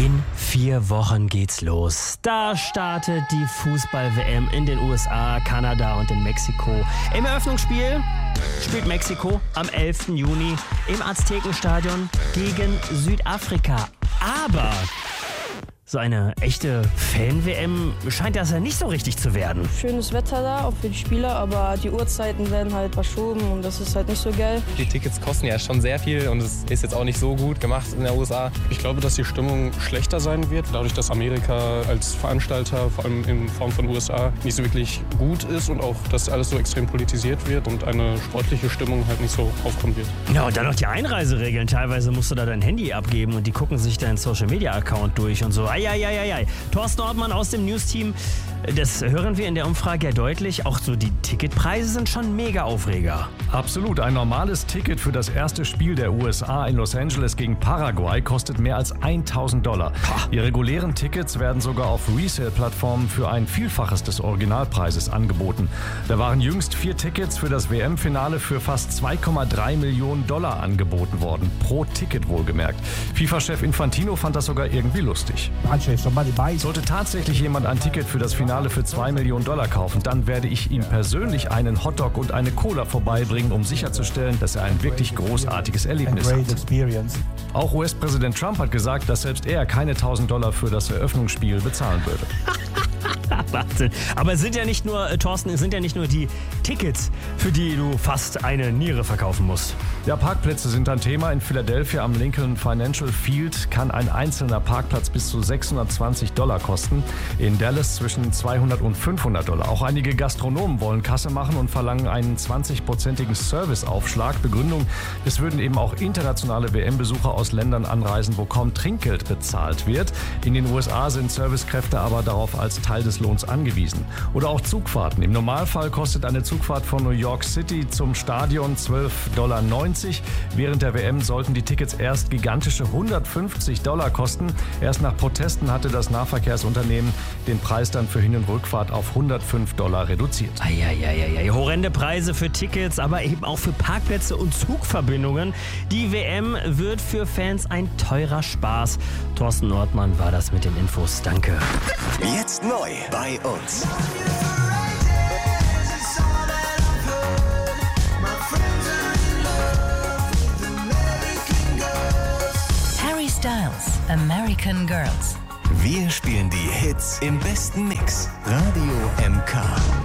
In 4 Wochen geht's los. Da startet die Fußball-WM in den USA, Kanada und in Mexiko. Im Eröffnungsspiel spielt Mexiko am 11. Juni im Aztekenstadion gegen Südafrika. Aber so eine echte Fan-WM scheint das ja nicht so richtig zu werden. Schönes Wetter da, auch für die Spieler, aber die Uhrzeiten werden halt verschoben und das ist halt nicht so geil. Die Tickets kosten ja schon sehr viel und es ist jetzt auch nicht so gut gemacht in der USA. Ich glaube, dass die Stimmung schlechter sein wird, dadurch, dass Amerika als Veranstalter, vor allem in Form von USA, nicht so wirklich gut ist und auch, dass alles so extrem politisiert wird und eine sportliche Stimmung halt nicht so aufkommen wird. Ja, und dann noch die Einreiseregeln. Teilweise musst du da dein Handy abgeben und die gucken sich deinen Social-Media-Account durch und so. Eieieiei. Thorsten Ortmann aus dem News-Team, das hören wir in der Umfrage ja deutlich. Auch so die Ticketpreise sind schon mega Aufreger. Absolut. Ein normales Ticket für das erste Spiel der USA in Los Angeles gegen Paraguay kostet mehr als $1.000. Die regulären Tickets werden sogar auf Resale-Plattformen für ein Vielfaches des Originalpreises angeboten. Da waren jüngst 4 Tickets für das WM-Finale für fast $2,3 Millionen angeboten worden. Pro Ticket wohlgemerkt. FIFA-Chef Infantino fand das sogar irgendwie lustig. Sollte tatsächlich jemand ein Ticket für das Finale für $2 Millionen kaufen, dann werde ich ihm persönlich einen Hotdog und eine Cola vorbeibringen, um sicherzustellen, dass er ein wirklich großartiges Erlebnis hat. Auch US-Präsident Trump hat gesagt, dass selbst er keine $1.000 für das Eröffnungsspiel bezahlen würde. Wahnsinn. Aber es sind ja nicht nur, Thorsten, es sind ja nicht nur die Tickets, für die du fast eine Niere verkaufen musst. Ja, Parkplätze sind ein Thema. In Philadelphia am Lincoln Financial Field kann ein einzelner Parkplatz bis zu $620 kosten. In Dallas zwischen $200 und $500. Auch einige Gastronomen wollen Kasse machen und verlangen einen 20%igen Serviceaufschlag. Begründung, es würden eben auch internationale WM-Besucher aus Ländern anreisen, wo kaum Trinkgeld bezahlt wird. In den USA sind Servicekräfte aber darauf als Teil des Lohns angewiesen. Oder auch Zugfahrten. Im Normalfall kostet eine Zugfahrt von New York City zum Stadion $12,90. Während der WM sollten die Tickets erst gigantische $150 kosten. Erst nach Protesten hatte das Nahverkehrsunternehmen den Preis dann für Hin- und Rückfahrt auf $105 reduziert. Eieieiei. Horrende Preise für Tickets, aber eben auch für Parkplätze und Zugverbindungen. Die WM wird für Fans ein teurer Spaß. Thorsten Ortmann war das mit den Infos. Danke. Jetzt neu bei uns. Harry Styles, American Girls. Wir spielen die Hits im besten Mix. Radio MK.